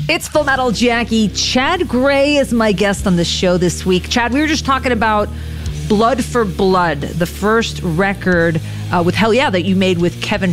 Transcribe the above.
It's Full Metal Jackie. Chad Gray is my guest on the show this week. Chad, we were just talking about Blood for Blood, the first record with Hell Yeah that you made with Kevin